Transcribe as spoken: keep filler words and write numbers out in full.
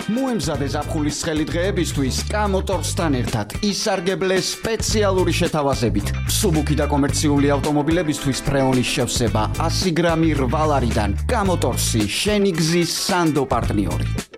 მოემზადე ზაფხულის ცხელი დღეებისთვის კამოტორსთან ერთად ისარგებლე სპეციალური შეთავაზებით. მსუბუქი და კომერციული ავტომობილებისთვის ფრეონის შევსება ასი გრამი რვა ლარიდან. კამოტორსი, შენი გზის სანდო პარტნიორი.